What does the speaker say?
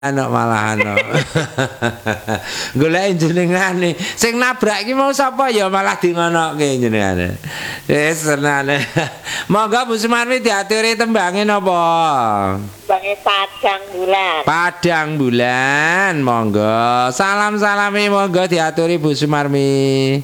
Anak malah anak. Golek jenengane. Sing nabrak iki mau sapa ya malah dingonokke jenengane. Wis senane. Monggo Bu Sumarmi diaturi tembange napa? Tembange Padang Bulan. Padang Bulan, monggo. Salam-salame monggo diaturi Bu Sumarmi.